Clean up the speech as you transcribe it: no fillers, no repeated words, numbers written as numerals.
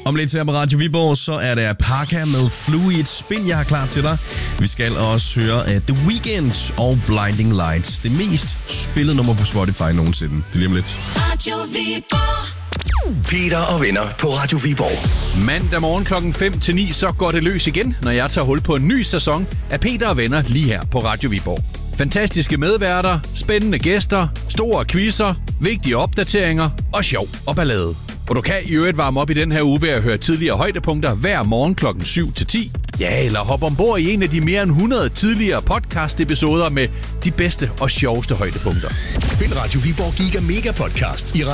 Om lidt her på Radio Viborg, så er det Parka med Fluid Spin, jeg har klar til dig. Vi skal også høre The Weeknd og Blinding Lights. Det mest spillede nummer på Spotify nogensinde. Det er lige om lidt. Radio Viborg. Peter og venner på Radio Viborg. Mandag morgen klokken 5 til 9, så går det løs igen, når jeg tager hul på en ny sæson af Peter og venner lige her på Radio Viborg. Fantastiske medværter, spændende gæster, store quizzer, vigtige opdateringer og sjov og ballade. Og du kan i øvrigt varme op i den her uge ved at høre tidligere højdepunkter hver morgen klokken 7 til 10. Ja, eller hoppe ombord i en af de mere end 100 tidligere podcast-episoder med de bedste og sjoveste højdepunkter. Find Radio Viborg Giga Mega Podcast i